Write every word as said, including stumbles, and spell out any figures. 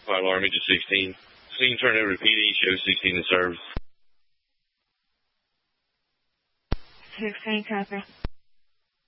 five Army to sixteen. Scene turn over to P D, show sixteen in service. sixteen, copy.